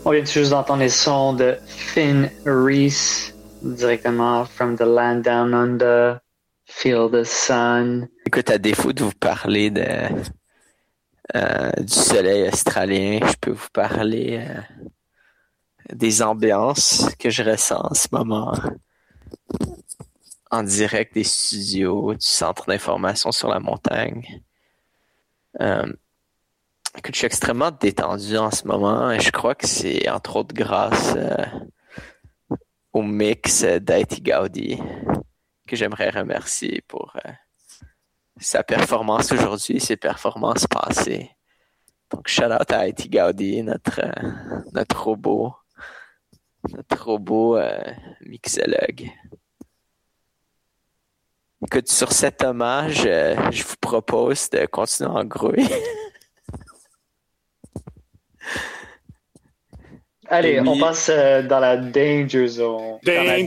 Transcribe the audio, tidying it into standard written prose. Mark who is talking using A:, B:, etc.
A: On vient juste d'entendre les sons de Finn Reese, directement from the land down under, feel the sun.
B: Écoute, à défaut de vous parler du soleil australien, je peux vous parler des ambiances que je ressens en ce moment en direct des studios du Centre d'information sur la montagne. Écoute, je suis extrêmement détendu en ce moment et je crois que c'est entre autres grâce au mix d'A.T. Gaudi que j'aimerais remercier pour sa performance aujourd'hui et ses performances passées. Donc, shout out à A.T. Gaudi, notre robot mixologue. Écoute, sur cet hommage, je vous propose de continuer à engrouiller.
A: Allez, on passe dans la danger zone.